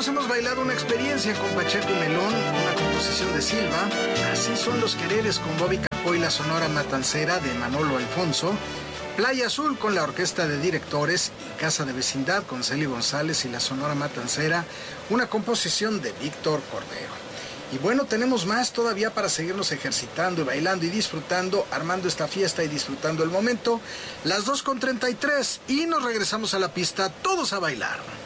menos hemos bailado una experiencia con Pacheco y Melón, una composición de Silva. Así son los quereres con Bobby Capó y la Sonora Matancera de Manolo Alfonso. Playa Azul con la Orquesta de Directores y Casa de Vecindad con Celi González y la Sonora Matancera, una composición de Víctor Cordero. Y bueno, tenemos más todavía para seguirnos ejercitando y bailando y disfrutando, armando esta fiesta y disfrutando el momento. Las 2:33 y nos regresamos a la pista, todos a bailar.